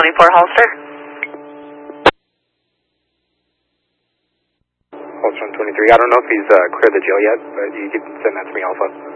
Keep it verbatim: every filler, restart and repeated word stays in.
twenty-four Holster. Holster one twenty-three. I don't know if he's uh, cleared the jail yet, but you can send that to me, Alpha.